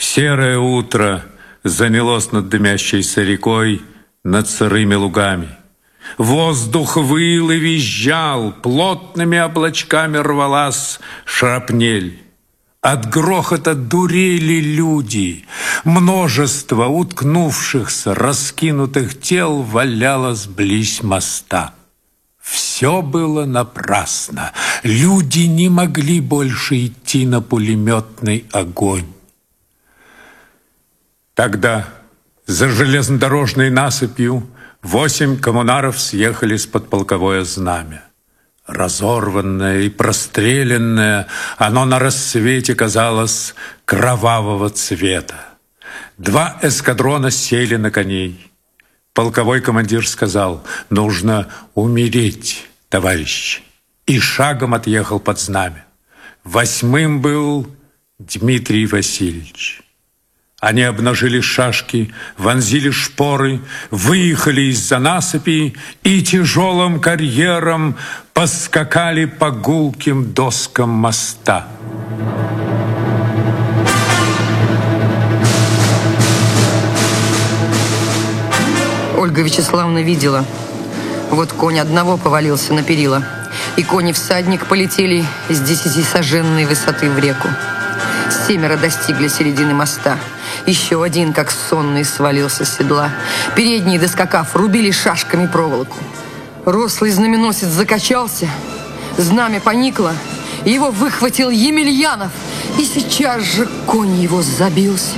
Серое утро занялось над дымящейся рекой, над сырыми лугами. Воздух выл и визжал, плотными облачками рвалась шрапнель. От грохота дурели люди. Множество уткнувшихся, раскинутых тел валялось близ моста. Все было напрасно. Люди не могли больше идти на пулеметный огонь. Тогда за железнодорожной насыпью 8 коммунаров съехали с подполковое знамя. Разорванное и простреленное, оно на рассвете казалось кровавого цвета. 2 эскадрона сели на коней. Полковой командир сказал: «Нужно умереть, товарищи», и шагом отъехал под знамя. 8-м был Дмитрий Васильевич. Они обнажили шашки, вонзили шпоры, выехали из-за насыпи и тяжелым карьером поскакали по гулким доскам моста. Ольга Вячеславовна видела. Вот конь одного повалился на перила, и конь и всадник полетели с 10-саженной высоты в реку. 7 достигли середины моста. Еще один, как сонный, свалился с седла. Передние, доскакав, рубили шашками проволоку. Рослый знаменосец закачался, знамя поникло, его выхватил Емельянов, и сейчас же конь его забился.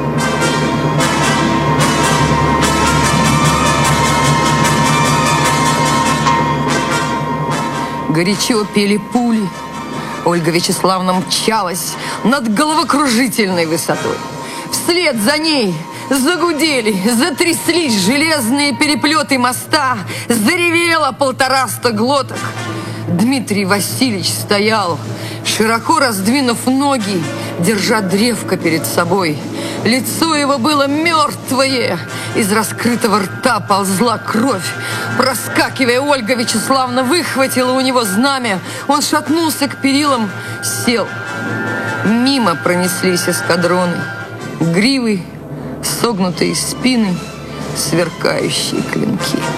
Горячо пели пули. Ольга Вячеславовна мчалась над головокружительной высотой. Вслед за ней загудели, затряслись железные переплеты моста, заревело 150 глоток. Дмитрий Васильевич стоял, широко раздвинув ноги, держа древко перед собой. Лицо его было мертвое, из раскрытого рта ползла кровь. Проскакивая, Ольга Вячеславовна выхватила у него знамя. Он шатнулся к перилам, сел. Мимо пронеслись эскадроны, гривы, согнутые спины, сверкающие клинки.